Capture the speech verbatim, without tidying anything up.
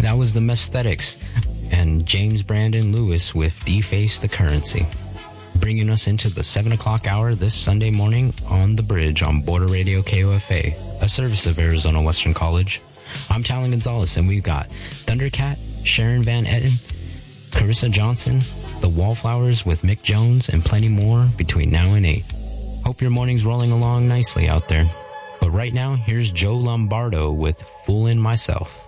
that was the Mesthetics and James Brandon Lewis with Deface the Currency, bringing us into the seven o'clock hour this Sunday morning on The Bridge on Border Radio K O F A, a service of Arizona Western College. I'm Talon Gonzalez, and we've got Thundercat, Sharon Van Etten, Carissa Johnson, The Wallflowers with Mick Jones, and plenty more between now and eight. Hope your morning's rolling along nicely out there. But right now, here's Joe Lombardo with Foolin' Myself.